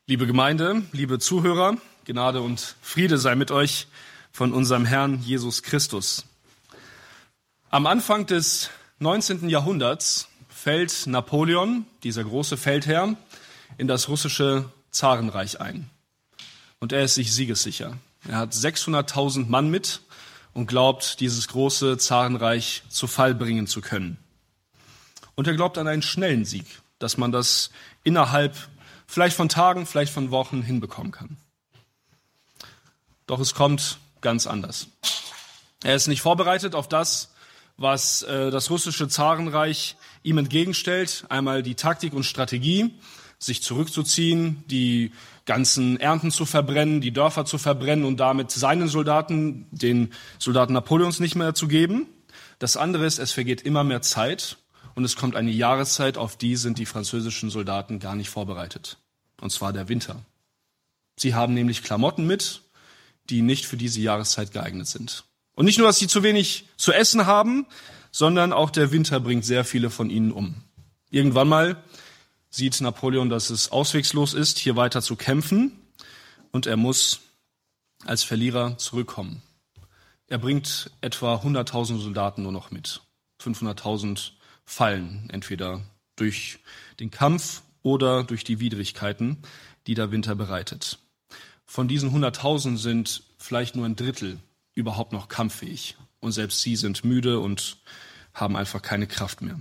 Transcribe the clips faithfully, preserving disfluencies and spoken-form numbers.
Liebe Gemeinde, liebe Zuhörer, Gnade und Friede sei mit euch von unserem Herrn Jesus Christus. Am Anfang des neunzehnten Jahrhunderts fällt Napoleon, dieser große Feldherr, in das russische Zarenreich ein. Und er ist sich siegessicher. Er hat sechshunderttausend Mann mit und glaubt, dieses große Zarenreich zu Fall bringen zu können. Und er glaubt an einen schnellen Sieg, dass man das innerhalb vielleicht von Tagen, vielleicht von Wochen hinbekommen kann. Doch es kommt ganz anders. Er ist nicht vorbereitet auf das, was äh, das russische Zarenreich ihm entgegenstellt. Einmal die Taktik und Strategie, sich zurückzuziehen, die ganzen Ernten zu verbrennen, die Dörfer zu verbrennen und damit seinen Soldaten, den Soldaten Napoleons, nicht mehr zu geben. Das andere ist, es vergeht immer mehr Zeit. Und es kommt eine Jahreszeit, auf die sind die französischen Soldaten gar nicht vorbereitet. Und zwar der Winter. Sie haben nämlich Klamotten mit, die nicht für diese Jahreszeit geeignet sind. Und nicht nur, dass sie zu wenig zu essen haben, sondern auch der Winter bringt sehr viele von ihnen um. Irgendwann mal sieht Napoleon, dass es auswegslos ist, hier weiter zu kämpfen. Und er muss als Verlierer zurückkommen. Er bringt etwa hunderttausend Soldaten nur noch mit. fünfhunderttausend fallen, entweder durch den Kampf oder durch die Widrigkeiten, die der Winter bereitet. Von diesen hunderttausend sind vielleicht nur ein Drittel überhaupt noch kampffähig. Und selbst sie sind müde und haben einfach keine Kraft mehr.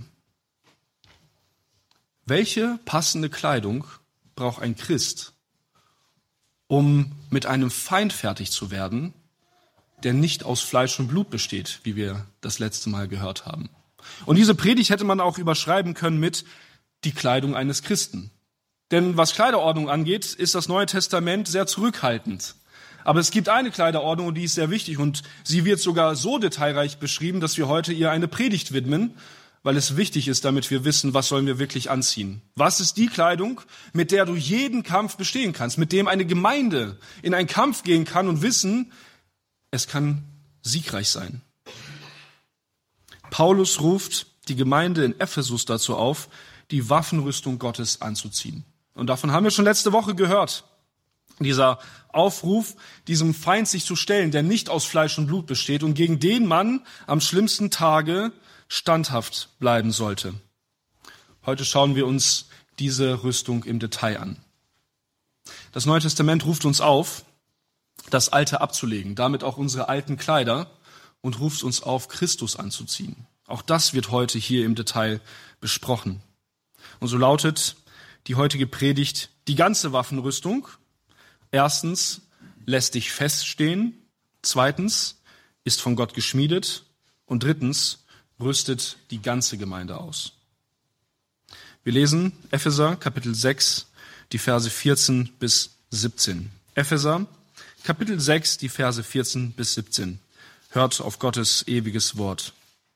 Welche passende Kleidung braucht ein Christ, um mit einem Feind fertig zu werden, der nicht aus Fleisch und Blut besteht, wie wir das letzte Mal gehört haben? Und diese Predigt hätte man auch überschreiben können mit die Kleidung eines Christen. Denn was Kleiderordnung angeht, ist das Neue Testament sehr zurückhaltend. Aber es gibt eine Kleiderordnung und die ist sehr wichtig und sie wird sogar so detailreich beschrieben, dass wir heute ihr eine Predigt widmen, weil es wichtig ist, damit wir wissen, was sollen wir wirklich anziehen. Was ist die Kleidung, mit der du jeden Kampf bestehen kannst, mit dem eine Gemeinde in einen Kampf gehen kann und wissen, es kann siegreich sein. Paulus ruft die Gemeinde in Ephesus dazu auf, die Waffenrüstung Gottes anzuziehen. Und davon haben wir schon letzte Woche gehört. Dieser Aufruf, diesem Feind sich zu stellen, der nicht aus Fleisch und Blut besteht und gegen den man am schlimmsten Tage standhaft bleiben sollte. Heute schauen wir uns diese Rüstung im Detail an. Das Neue Testament ruft uns auf, das Alte abzulegen, damit auch unsere alten Kleider, und ruft uns auf, Christus anzuziehen. Auch das wird heute hier im Detail besprochen. Und so lautet die heutige Predigt die ganze Waffenrüstung. Erstens, lässt dich feststehen. Zweitens, ist von Gott geschmiedet. Und drittens, rüstet die ganze Gemeinde aus. Wir lesen Epheser Kapitel sechs, die Verse vierzehn bis siebzehn. Epheser Kapitel sechs, die Verse vierzehn bis siebzehn. Hört auf Gottes ewiges Wort.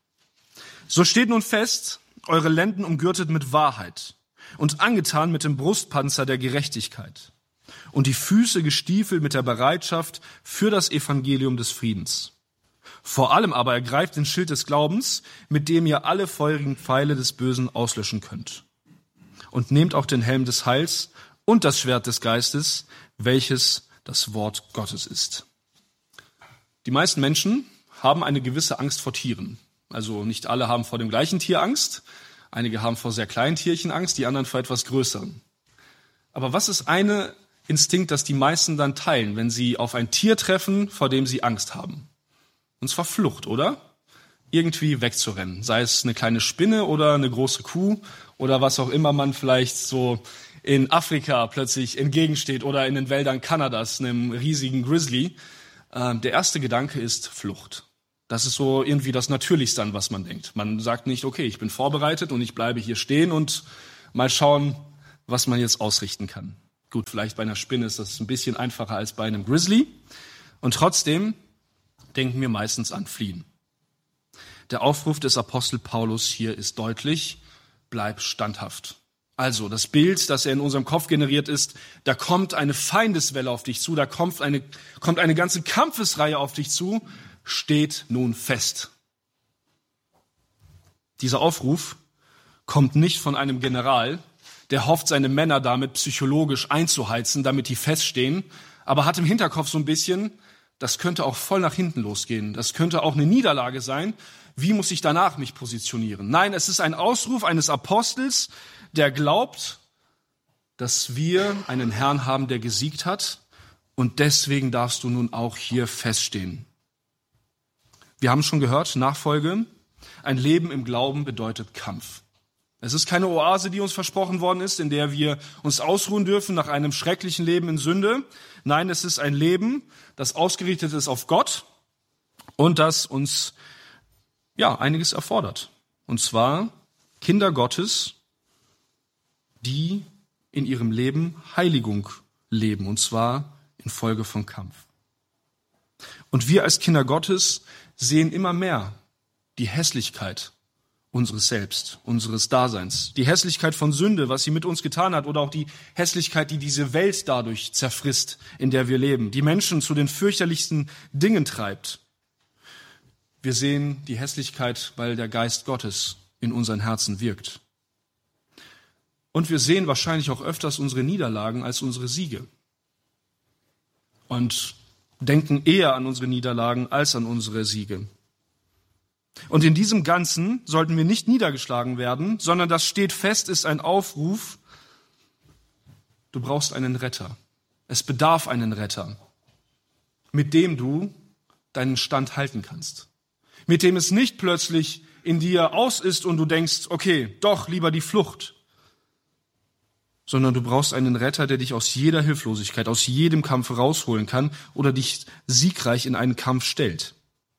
So steht nun fest, eure Lenden umgürtet mit Wahrheit und angetan mit dem Brustpanzer der Gerechtigkeit und die Füße gestiefelt mit der Bereitschaft für das Evangelium des Friedens. Vor allem aber ergreift den Schild des Glaubens, mit dem ihr alle feurigen Pfeile des Bösen auslöschen könnt. Und nehmt auch den Helm des Heils und das Schwert des Geistes, welches das Wort Gottes ist. Die meisten Menschen haben eine gewisse Angst vor Tieren. Also nicht alle haben vor dem gleichen Tier Angst. Einige haben vor sehr kleinen Tierchen Angst, die anderen vor etwas größeren. Aber was ist eine Instinkt, das die meisten dann teilen, wenn sie auf ein Tier treffen, vor dem sie Angst haben? Und zwar Flucht, oder? Irgendwie wegzurennen. Sei es eine kleine Spinne oder eine große Kuh oder was auch immer man vielleicht so in Afrika plötzlich entgegensteht oder in den Wäldern Kanadas, einem riesigen Grizzly. Der erste Gedanke ist Flucht. Das ist so irgendwie das Natürlichste, an was man denkt. Man sagt nicht, okay, ich bin vorbereitet und ich bleibe hier stehen und mal schauen, was man jetzt ausrichten kann. Gut, vielleicht bei einer Spinne ist das ein bisschen einfacher als bei einem Grizzly. Und trotzdem denken wir meistens an Fliehen. Der Aufruf des Apostel Paulus hier ist deutlich, bleib standhaft. Also das Bild, das er in unserem Kopf generiert ist, da kommt eine Feindeswelle auf dich zu, da kommt eine, kommt eine ganze Kampfesreihe auf dich zu, steht nun fest. Dieser Aufruf kommt nicht von einem General, der hofft, seine Männer damit psychologisch einzuheizen, damit die feststehen, aber hat im Hinterkopf so ein bisschen, das könnte auch voll nach hinten losgehen. Das könnte auch eine Niederlage sein. Wie muss ich danach mich positionieren? Nein, es ist ein Ausruf eines Apostels, der glaubt, dass wir einen Herrn haben, der gesiegt hat. Und deswegen darfst du nun auch hier feststehen. Wir haben schon gehört, Nachfolge, ein Leben im Glauben bedeutet Kampf. Es ist keine Oase, die uns versprochen worden ist, in der wir uns ausruhen dürfen nach einem schrecklichen Leben in Sünde. Nein, es ist ein Leben, das ausgerichtet ist auf Gott und das uns ja einiges erfordert. Und zwar Kinder Gottes, die in ihrem Leben Heiligung leben, und zwar infolge von Kampf. Und wir als Kinder Gottes sehen immer mehr die Hässlichkeit unseres Selbst, unseres Daseins, die Hässlichkeit von Sünde, was sie mit uns getan hat, oder auch die Hässlichkeit, die diese Welt dadurch zerfrisst, in der wir leben, die Menschen zu den fürchterlichsten Dingen treibt. Wir sehen die Hässlichkeit, weil der Geist Gottes in unseren Herzen wirkt. Und wir sehen wahrscheinlich auch öfters unsere Niederlagen als unsere Siege. Und denken eher an unsere Niederlagen als an unsere Siege. Und in diesem Ganzen sollten wir nicht niedergeschlagen werden, sondern das steht fest, ist ein Aufruf. Du brauchst einen Retter. Es bedarf einen Retter, mit dem du deinen Stand halten kannst. Mit dem es nicht plötzlich in dir aus ist und du denkst, okay, doch lieber die Flucht. Sondern du brauchst einen Retter, der dich aus jeder Hilflosigkeit, aus jedem Kampf rausholen kann oder dich siegreich in einen Kampf stellt.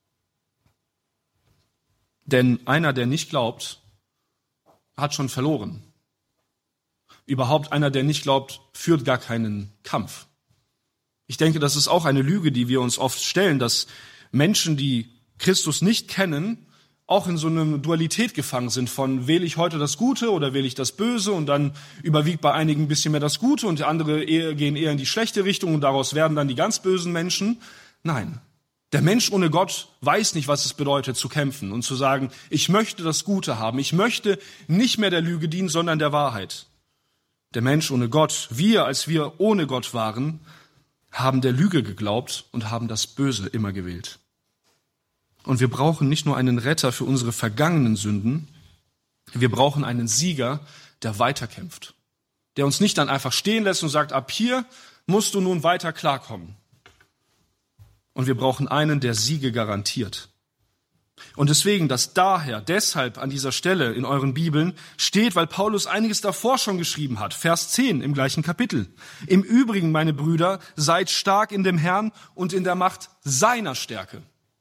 Denn einer, der nicht glaubt, hat schon verloren. Überhaupt einer, der nicht glaubt, führt gar keinen Kampf. Ich denke, das ist auch eine Lüge, die wir uns oft stellen, dass Menschen, die Christus nicht kennen, auch in so einer Dualität gefangen sind von wähle ich heute das Gute oder wähle ich das Böse, und dann überwiegt bei einigen ein bisschen mehr das Gute und die andere gehen eher in die schlechte Richtung und daraus werden dann die ganz bösen Menschen. Nein, der Mensch ohne Gott weiß nicht, was es bedeutet zu kämpfen und zu sagen, ich möchte das Gute haben, ich möchte nicht mehr der Lüge dienen, sondern der Wahrheit. Der Mensch ohne Gott, wir, als wir ohne Gott waren, haben der Lüge geglaubt und haben das Böse immer gewählt. Und wir brauchen nicht nur einen Retter für unsere vergangenen Sünden, wir brauchen einen Sieger, der weiterkämpft, der uns nicht dann einfach stehen lässt und sagt, ab hier musst du nun weiter klarkommen. Und wir brauchen einen, der Siege garantiert. Und deswegen, dass daher, deshalb an dieser Stelle in euren Bibeln steht, weil Paulus einiges davor schon geschrieben hat, Vers zehn im gleichen Kapitel. Im Übrigen, meine Brüder, seid stark in dem Herrn und in der Macht seiner Stärke.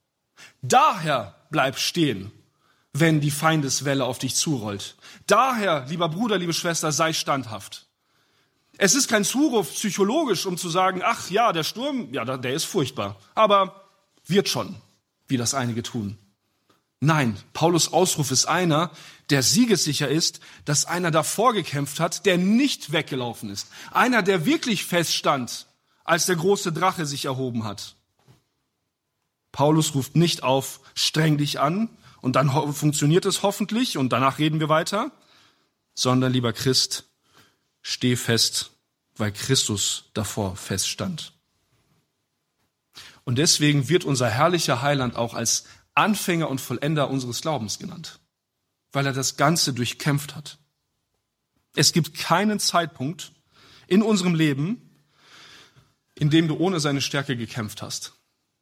Daher bleib stehen, wenn die Feindeswelle auf dich zurollt. Daher, lieber Bruder, liebe Schwester, sei standhaft. Es ist kein Zuruf psychologisch, um zu sagen, ach ja, der Sturm, ja, der ist furchtbar, aber wird schon, wie das einige tun. Nein, Paulus' Ausruf ist einer, der siegessicher ist, dass einer davor gekämpft hat, der nicht weggelaufen ist. Einer, der wirklich feststand, als der große Drache sich erhoben hat. Paulus ruft nicht auf, streng dich an und dann ho- funktioniert es hoffentlich und danach reden wir weiter, sondern, lieber Christ, steh fest, weil Christus davor feststand. Und deswegen wird unser herrlicher Heiland auch als Anfänger und Vollender unseres Glaubens genannt, weil er das Ganze durchkämpft hat. Es gibt keinen Zeitpunkt in unserem Leben, in dem du ohne seine Stärke gekämpft hast.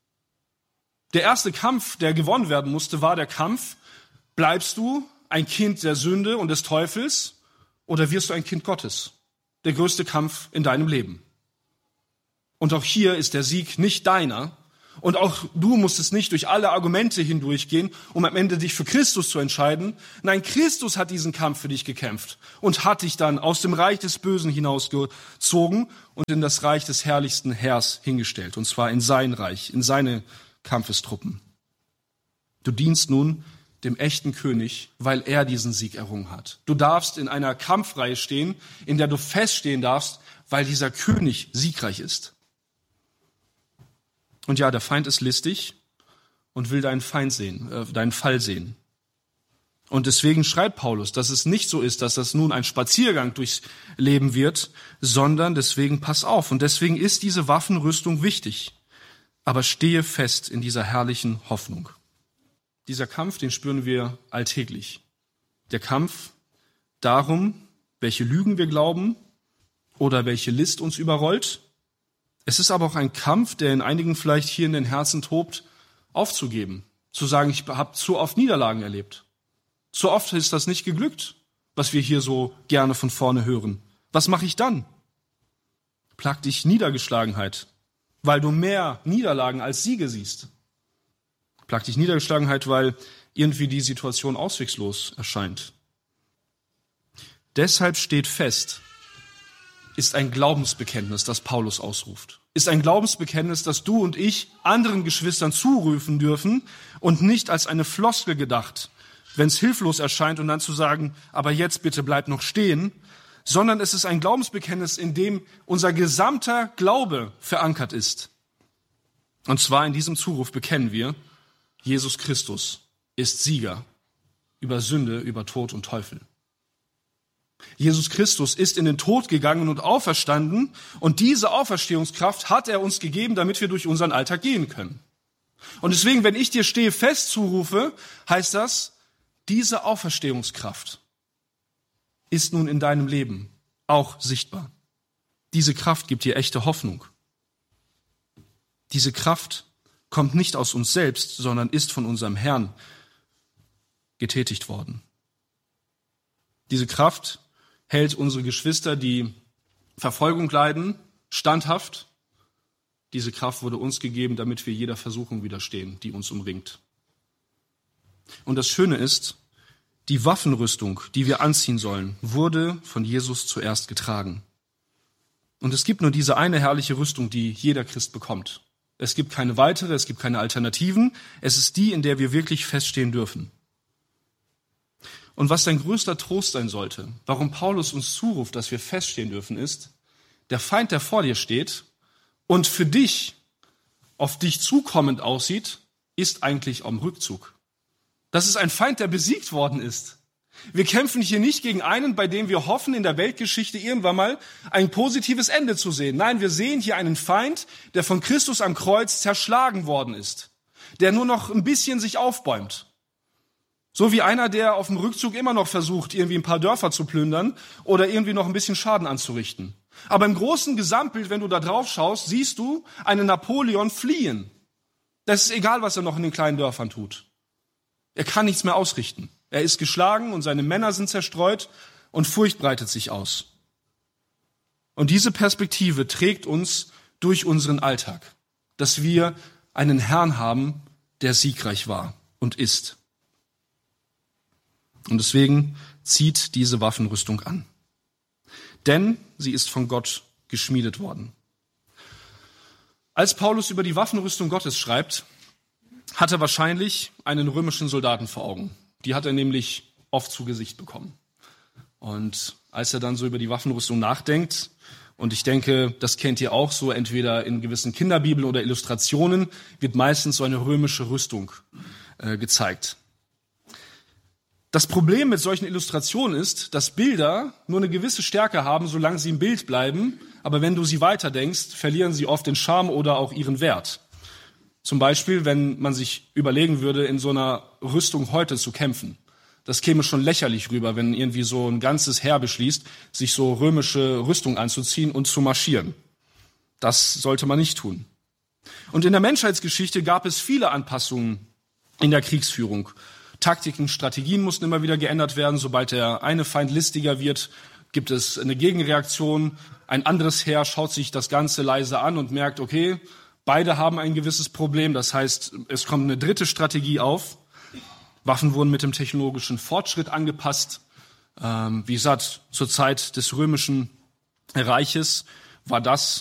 Der erste Kampf, der gewonnen werden musste, war der Kampf, bleibst du ein Kind der Sünde und des Teufels oder wirst du ein Kind Gottes? Der größte Kampf in deinem Leben. Und auch hier ist der Sieg nicht deiner. Und auch du musstest nicht durch alle Argumente hindurchgehen, um am Ende dich für Christus zu entscheiden. Nein, Christus hat diesen Kampf für dich gekämpft und hat dich dann aus dem Reich des Bösen hinausgezogen und in das Reich des herrlichsten Herrs hingestellt. Und zwar in sein Reich, in seine Kampfestruppen. Du dienst nun dem echten König, weil er diesen Sieg errungen hat. Du darfst in einer Kampfreihe stehen, in der du feststehen darfst, weil dieser König siegreich ist. Und ja, der Feind ist listig und will deinen Feind sehen, äh, deinen Fall sehen. Und deswegen schreibt Paulus, dass es nicht so ist, dass das nun ein Spaziergang durchs Leben wird, sondern deswegen pass auf. Und deswegen ist diese Waffenrüstung wichtig. Aber stehe fest in dieser herrlichen Hoffnung. Dieser Kampf, den spüren wir alltäglich. Der Kampf darum, welche Lügen wir glauben oder welche List uns überrollt. Es ist aber auch ein Kampf, der in einigen vielleicht hier in den Herzen tobt, aufzugeben. Zu sagen, ich habe zu oft Niederlagen erlebt. Zu oft ist das nicht geglückt, was wir hier so gerne von vorne hören. Was mache ich dann? Plagt dich Niedergeschlagenheit, weil du mehr Niederlagen als Siege siehst. Plagt dich Niedergeschlagenheit, weil irgendwie die Situation ausweglos erscheint. Deshalb steht fest, ist ein Glaubensbekenntnis, das Paulus ausruft. Ist ein Glaubensbekenntnis, das du und ich anderen Geschwistern zurufen dürfen und nicht als eine Floskel gedacht, wenn es hilflos erscheint und dann zu sagen, aber jetzt bitte bleib noch stehen, sondern es ist ein Glaubensbekenntnis, in dem unser gesamter Glaube verankert ist. Und zwar in diesem Zuruf bekennen wir, Jesus Christus ist Sieger über Sünde, über Tod und Teufel. Jesus Christus ist in den Tod gegangen und auferstanden und diese Auferstehungskraft hat er uns gegeben, damit wir durch unseren Alltag gehen können. Und deswegen, wenn ich dir stehe fest zurufe, heißt das, diese Auferstehungskraft ist nun in deinem Leben auch sichtbar. Diese Kraft gibt dir echte Hoffnung. Diese Kraft kommt nicht aus uns selbst, sondern ist von unserem Herrn getätigt worden. Diese Kraft hält unsere Geschwister, die Verfolgung leiden, standhaft. Diese Kraft wurde uns gegeben, damit wir jeder Versuchung widerstehen, die uns umringt. Und das Schöne ist, die Waffenrüstung, die wir anziehen sollen, wurde von Jesus zuerst getragen. Und es gibt nur diese eine herrliche Rüstung, die jeder Christ bekommt. Es gibt keine weitere, es gibt keine Alternativen. Es ist die, in der wir wirklich feststehen dürfen. Und was dein größter Trost sein sollte, warum Paulus uns zuruft, dass wir feststehen dürfen, ist, der Feind, der vor dir steht und für dich, auf dich zukommend aussieht, ist eigentlich am Rückzug. Das ist ein Feind, der besiegt worden ist. Wir kämpfen hier nicht gegen einen, bei dem wir hoffen, in der Weltgeschichte irgendwann mal ein positives Ende zu sehen. Nein, wir sehen hier einen Feind, der von Christus am Kreuz zerschlagen worden ist, der nur noch ein bisschen sich aufbäumt. So wie einer, der auf dem Rückzug immer noch versucht, irgendwie ein paar Dörfer zu plündern oder irgendwie noch ein bisschen Schaden anzurichten. Aber im großen Gesamtbild, wenn du da drauf schaust, siehst du einen Napoleon fliehen. Das ist egal, was er noch in den kleinen Dörfern tut. Er kann nichts mehr ausrichten. Er ist geschlagen und seine Männer sind zerstreut und Furcht breitet sich aus. Und diese Perspektive trägt uns durch unseren Alltag, dass wir einen Herrn haben, der siegreich war und ist. Und deswegen zieht diese Waffenrüstung an. Denn sie ist von Gott geschmiedet worden. Als Paulus über die Waffenrüstung Gottes schreibt, hat er wahrscheinlich einen römischen Soldaten vor Augen. Die hat er nämlich oft zu Gesicht bekommen. Und als er dann so über die Waffenrüstung nachdenkt, und ich denke, das kennt ihr auch so, entweder in gewissen Kinderbibeln oder Illustrationen, wird meistens so eine römische Rüstung äh, gezeigt. Das Problem mit solchen Illustrationen ist, dass Bilder nur eine gewisse Stärke haben, solange sie im Bild bleiben, aber wenn du sie weiterdenkst, verlieren sie oft den Charme oder auch ihren Wert. Zum Beispiel, wenn man sich überlegen würde, in so einer Rüstung heute zu kämpfen. Das käme schon lächerlich rüber, wenn irgendwie so ein ganzes Heer beschließt, sich so römische Rüstung anzuziehen und zu marschieren. Das sollte man nicht tun. Und in der Menschheitsgeschichte gab es viele Anpassungen in der Kriegsführung. Taktiken, Strategien mussten immer wieder geändert werden. Sobald der eine Feind listiger wird, gibt es eine Gegenreaktion. Ein anderes Heer schaut sich das Ganze leise an und merkt, okay, beide haben ein gewisses Problem. Das heißt, es kommt eine dritte Strategie auf. Waffen wurden mit dem technologischen Fortschritt angepasst. Ähm, wie gesagt, zur Zeit des Römischen Reiches war das